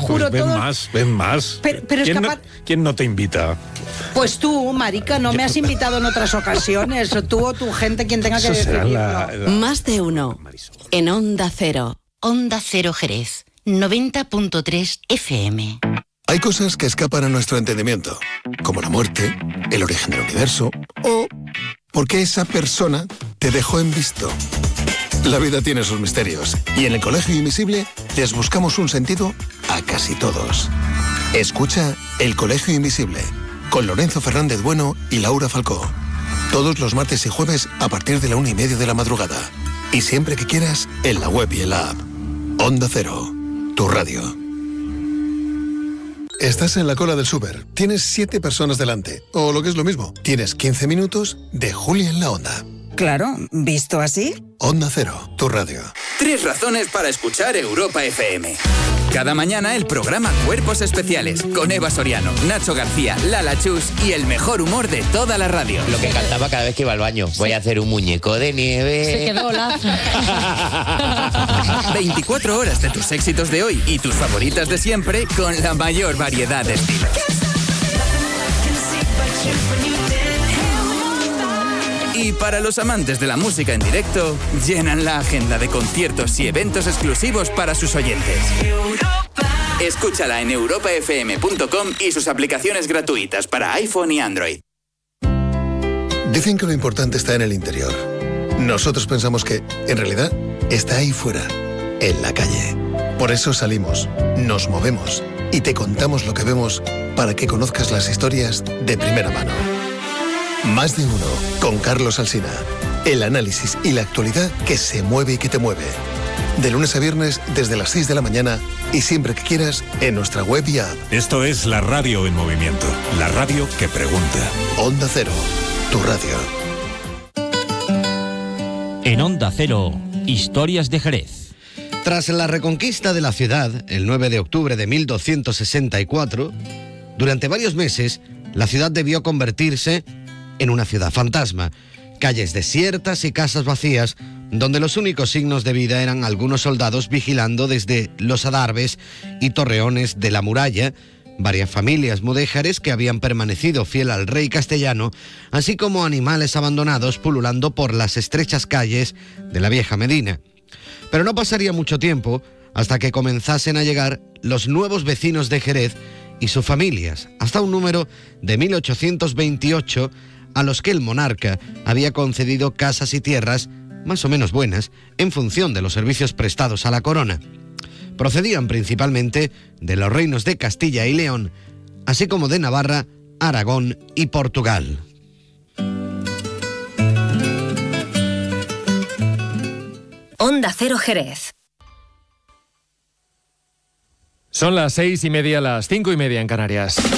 juro, pues todo... ven más. Pero es capaz... ¿Quién no te invita? Pues tú, marica, no me has invitado en otras ocasiones. Tú o tu gente, quien tenga que decidirlo. Más de uno. En Onda Cero. Onda Cero Jerez. 90.3 FM. Hay cosas que escapan a nuestro entendimiento, como la muerte, el origen del universo o por qué esa persona te dejó en visto. La vida tiene sus misterios y en el Colegio Invisible les buscamos un sentido a casi todos. Escucha El Colegio Invisible con Lorenzo Fernández Bueno y Laura Falcó. Todos los martes y jueves a partir de la 1:30 de la madrugada. Y siempre que quieras, en la web y en la app. Onda Cero, tu radio. Estás en la cola del súper, tienes 7 personas delante, o lo que es lo mismo, tienes 15 minutos de Julia en la Onda. Claro, ¿visto así? Onda Cero, tu radio. 3 razones para escuchar Europa FM. Cada mañana el programa Cuerpos Especiales con Eva Soriano, Nacho García, Lala Chus y el mejor humor de toda la radio. Lo que cantaba cada vez que iba al baño. Voy a hacer un muñeco de nieve. Se quedó lazo. 24 horas de tus éxitos de hoy y tus favoritas de siempre con la mayor variedad de estilos. Y para los amantes de la música en directo, llenan la agenda de conciertos y eventos exclusivos para sus oyentes. Escúchala en europafm.com y sus aplicaciones gratuitas para iPhone y Android. Dicen que lo importante está en el interior. Nosotros pensamos que, en realidad, está ahí fuera, en la calle. Por eso salimos, nos movemos y te contamos lo que vemos para que conozcas las historias de primera mano. Más de uno, con Carlos Alsina. El análisis y la actualidad que se mueve y que te mueve. De lunes a viernes desde las 6 de la mañana y siempre que quieras en nuestra web y app. Esto es la radio en movimiento. La radio que pregunta. Onda Cero, tu radio. En Onda Cero, Historias de Jerez. Tras la reconquista de la ciudad, el 9 de octubre de 1264, durante varios meses, la ciudad debió convertirse en una ciudad fantasma. Calles desiertas y casas vacías, donde los únicos signos de vida eran algunos soldados vigilando desde los adarves y torreones de la muralla, varias familias mudéjares que habían permanecido fiel al rey castellano, así como animales abandonados pululando por las estrechas calles de la vieja Medina. Pero no pasaría mucho tiempo hasta que comenzasen a llegar los nuevos vecinos de Jerez y sus familias, hasta un número de 1828, a los que el monarca había concedido casas y tierras más o menos buenas en función de los servicios prestados a la corona. Procedían principalmente de los reinos de Castilla y León, así como de Navarra, Aragón y Portugal. Onda Cero Jerez. Son las 6:30, las 5:30 en Canarias.